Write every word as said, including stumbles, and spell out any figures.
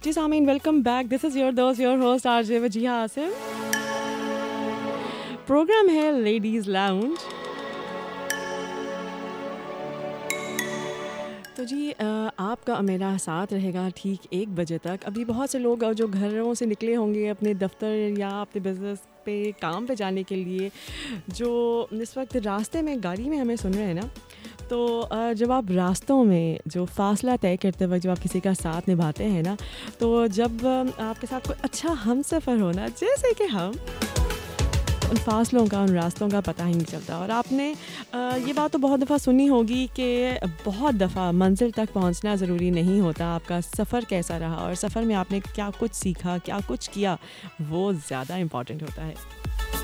जी सामीन, welcome back. This is your दोस्त your host RJ Wajiha Asim. Programme है लेडीज़ लाउंज। तो जी अ, आपका और मेरा साथ रहेगा ठीक एक बजे तक। अभी बहुत से लोग अ, जो घरों से निकले होंगे अपने दफ्तर या अपने बिज़नेस पे काम पे जाने के लिए, जो इस वक्त रास्ते में गाड़ी में हमें सुन रहे हैं ना, तो अ, जब आप रास्तों में जो फ़ासला तय करते वक्त जब आप किसी का साथ निभाते हैं ना, तो जब अ, आपके साथ कोई अच्छा हमसफ़र हो ना, जैसे कि हम, उन फ़ासलों का, उन रास्तों का पता ही नहीं चलता। और आपने अ, ये बात तो बहुत दफ़ा सुनी होगी कि बहुत दफ़ा मंज़िल तक पहुंचना ज़रूरी नहीं होता, आपका सफ़र कैसा रहा और सफ़र में आपने क्या कुछ सीखा, क्या कुछ किया, वो ज़्यादा इम्पॉर्टेंट होता है।